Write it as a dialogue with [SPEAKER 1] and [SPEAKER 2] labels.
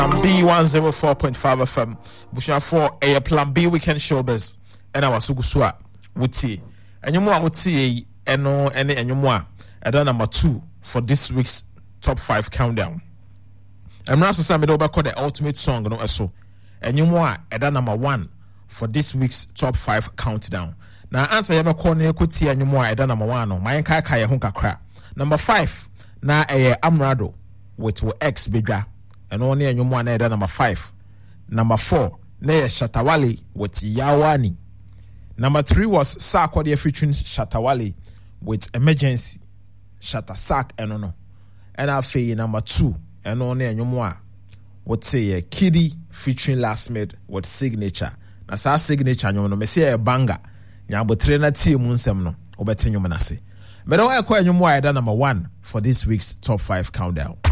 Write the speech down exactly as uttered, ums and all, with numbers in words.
[SPEAKER 1] Plan B one oh four point five F M. Busha for a Plan B weekend showbiz. And I was Sugusua. Wuti. And you more Wuti, and no, any, and you more. And then number two for this week's top five countdown. I'm not so Sammy Doba called the ultimate song, no, so. And you more, and then number one for this week's top five countdown. Now, answer your corner, could see any more, and then number one, my kaya hunka crap. Number five, now a Amrado with ex bigger. And only a new one at number five. Number four, Naya Shatawale with Yawani. Number three was Sarkodie featuring Shatawale with Emergency. Shatta Sak and no. And I feel number two, and only a new one would say a Kiddy featuring Last Mid with Signature. Na sa signature nyo no me say a banger. Nya bo trainer team unsem no. Obetinyo manase. But I call you more than number one for this week's top five countdown.